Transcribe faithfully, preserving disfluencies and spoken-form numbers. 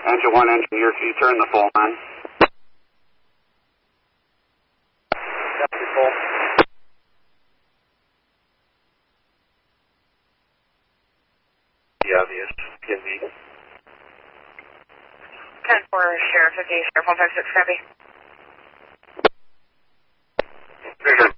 Engine one, engineer, can you turn the full line? Copy, full. The obvious, P N V. ten four, Sheriff fifty, Sheriff one five six, copy. Very good.